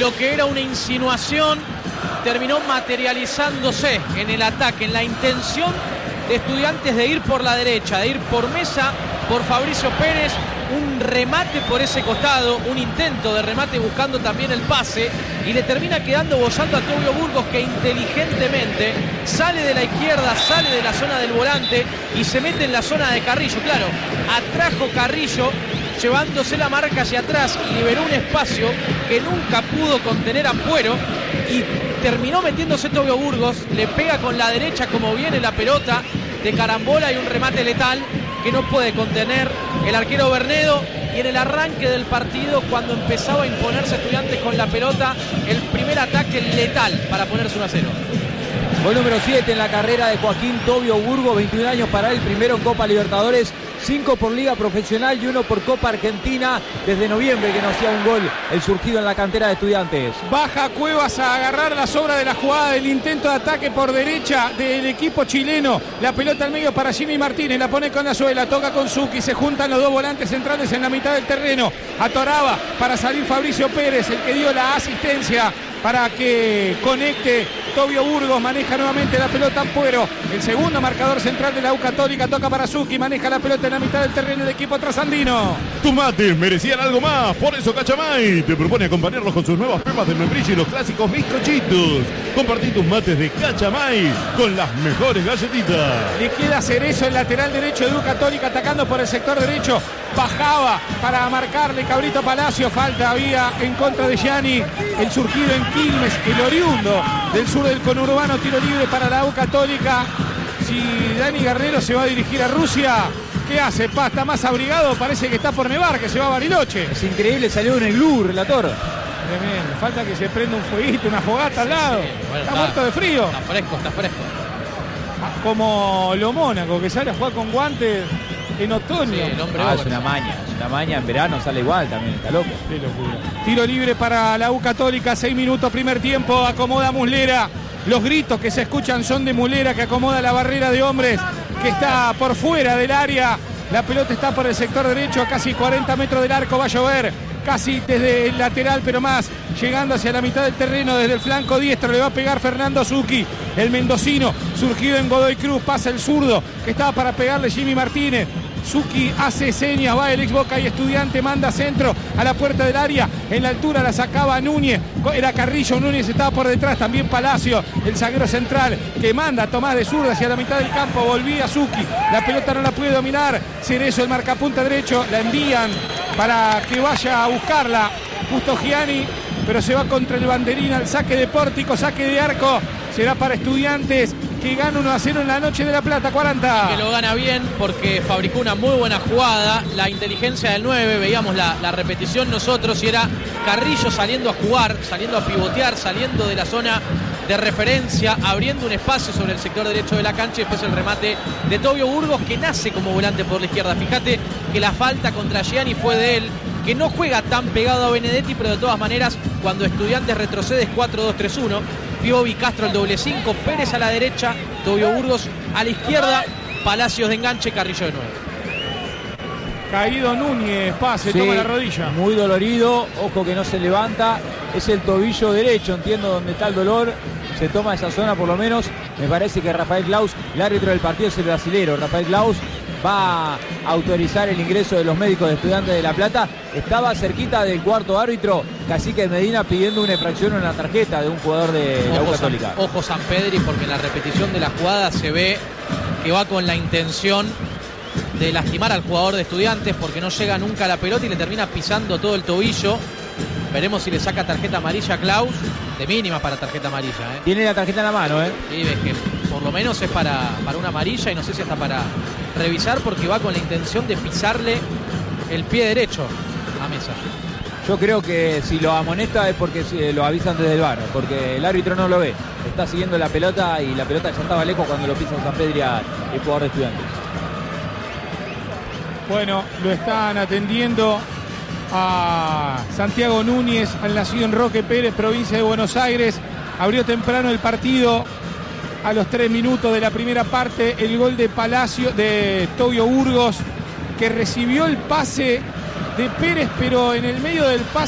lo que era una insinuación terminó materializándose en el ataque, en la intención de Estudiantes de ir por la derecha, de ir por Mesa, por Fabricio Pérez, un remate por ese costado, un intento de remate buscando también el pase, y le termina quedando bollando a Tobio Burgos, que inteligentemente sale de la izquierda, sale de la zona del volante y se mete en la zona de Carrillo. Claro, atrajo Carrillo llevándose la marca hacia atrás y liberó un espacio que nunca pudo contener Ampuero, y terminó metiéndose Tobio Burgos, le pega con la derecha como viene la pelota de carambola y un remate letal que no puede contener el arquero Bernedo. Y en el arranque del partido, cuando empezaba a imponerse Estudiantes con la pelota, el primer ataque letal para ponerse 1-0. Gol número 7 en la carrera de Joaquín Tobio Burgos, 21 años para él, primero en Copa Libertadores, 5 por Liga Profesional y 1 por Copa Argentina. Desde noviembre que no hacía un gol el surgido en la cantera de Estudiantes. Baja Cuevas a agarrar la sobra de la jugada del intento de ataque por derecha del equipo chileno. La pelota al medio para Jimmy Martínez, la pone con la suela, toca con Zucchi, se juntan los dos volantes centrales en la mitad del terreno. Atoraba para salir Fabricio Pérez, el que dio la asistencia para que conecte Tobio Burgos. Maneja nuevamente la pelota Ampuero, el segundo marcador central de la U Católica. Toca para Zucchi, maneja la pelota en la mitad del terreno el equipo trasandino. Tus mates merecían algo más, por eso Cachamay te propone acompañarlos con sus nuevas pepas de membrillo y los clásicos bizcochitos. Compartí tus mates de Cachamay con las mejores galletitas. Le queda Cerezo, el lateral derecho de U Católica, atacando por el sector derecho. Bajaba para marcarle Cabrito Palacio. Falta había en contra de Gianni, el surgido en Quilmes, el oriundo del sur del conurbano. Tiro libre para la U Católica. Si Dani Guerrero se va a dirigir a Rusia, ¿qué hace? Está más abrigado, parece que está por nevar, que se va a Bariloche. Es increíble, salió en el glue, relator. Tremendo, falta que se prenda un fueguito, una fogata al lado. Sí, bueno, está muerto de frío. Está fresco, está fresco. Como lo Mónaco, que sale a jugar con guantes en otoño. Sí, el hombre Es una maña, en verano sale igual también, está loco. Qué locura. Tiro libre para la U Católica, 6 minutos, primer tiempo, acomoda Muslera. Los gritos que se escuchan son de Muslera, que acomoda la barrera de hombres, que está por fuera del área. La pelota está por el sector derecho, a casi 40 metros del arco, va a llover. Casi desde el lateral, pero más llegando hacia la mitad del terreno, desde el flanco diestro le va a pegar Fernando Zucchi, el mendocino, surgido en Godoy Cruz. Pasa el zurdo, que estaba para pegarle Jimmy Martínez. Zucchi hace señas, va el ex Boca y Estudiante, manda centro a la puerta del área, en la altura la sacaba Núñez, era Carrillo, Núñez estaba por detrás, también Palacio, el zaguero central, que manda a Tomás de zurda hacia la mitad del campo, volvía Zucchi, la pelota no la puede dominar, Cerezo, el marcapunta derecho, la envían para que vaya a buscarla Justo Gianni, pero se va contra el banderín al saque de Pórtico, saque de arco, será para Estudiantes, que gana 1-0 en la Noche de La Plata, 40. Que lo gana bien porque fabricó una muy buena jugada, la inteligencia del 9, veíamos la repetición nosotros, y era Carrillo saliendo a jugar, saliendo a pivotear, saliendo de la zona de referencia, abriendo un espacio sobre el sector derecho de la cancha, y después el remate de Tobio Burgos, que nace como volante por la izquierda. Fíjate que la falta contra Gianni fue de él, que no juega tan pegado a Benedetti, pero de todas maneras, cuando Estudiantes retrocede es 4-2-3-1. Piovi, Castro el doble 5, Pérez a la derecha, Tobio Burgos a la izquierda, Palacios de enganche, Carrillo de 9. Caído Núñez, pase, toma la rodilla. Muy dolorido, ojo que no se levanta, es el tobillo derecho, entiendo dónde está el dolor, se toma esa zona por lo menos. Me parece que Rafael Claus, el árbitro del partido es el brasilero, Rafael Claus va a autorizar el ingreso de los médicos de Estudiantes de La Plata. Estaba cerquita del cuarto árbitro, Cacique Medina, pidiendo una infracción en la tarjeta de un jugador de la U Católica. Ojo San Pedri, porque en la repetición de la jugada se ve que va con la intención de lastimar al jugador de Estudiantes, porque no llega nunca a la pelota y le termina pisando todo el tobillo. Veremos si le saca tarjeta amarilla a Claus, de mínima para tarjeta amarilla. Tiene la tarjeta en la mano, Sí, ves que por lo menos es para una amarilla, y no sé si hasta para revisar, porque va con la intención de pisarle el pie derecho a Mesa. Yo creo que si lo amonesta es porque lo avisan desde el VAR, porque el árbitro no lo ve. Está siguiendo la pelota y la pelota ya estaba lejos cuando lo pisa San Pedri el jugador de Estudiantes. Bueno, lo están atendiendo a Santiago Núñez, al nacido en Roque Pérez, provincia de Buenos Aires. Abrió temprano el partido. A los 3 minutos de la primera parte, el gol de Palacio, de Tobio Burgos, que recibió el pase de Pérez, pero en el medio del pase